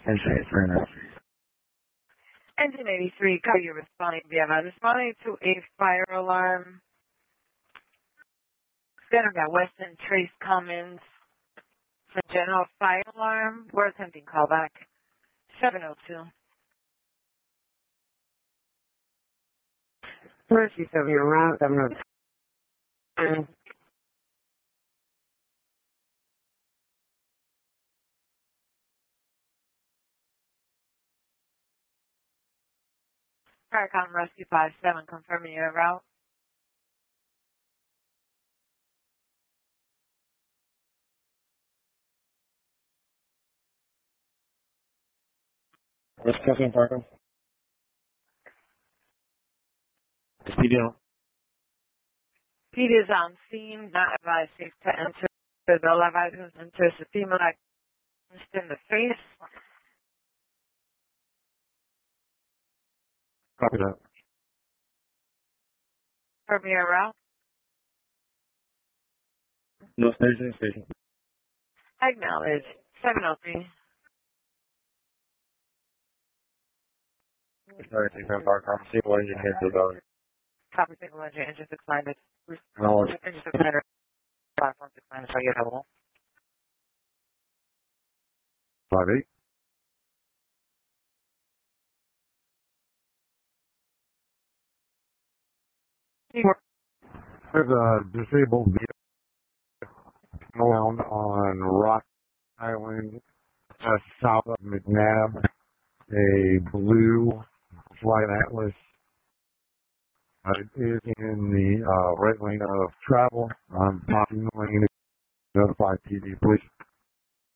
Engine 83, copy you responding via responding to a fire alarm. Center at Weston Trace Commons for general fire alarm. We're attempting callback. 702. First, you said you're around 702. Paracon Rescue 57, confirming your route. What's Captain Parker? Speed down. Speed is on scene, not advised safe to enter. The advisors enter the female in the face. Copy that. Confirming your route. No station. Acknowledge. 703. Sorry, Captain Parker. Single engine here to the building. Copy single engine, engine 6-minded. Knowledge. Engine 6-minded. Platform 6-minded, are you available? 5-8. There's a disabled vehicle around on Rock Island, south of McNabb, a blue Flight Atlas. It is in the right lane of travel. I'm popping the lane. Notify PD, please.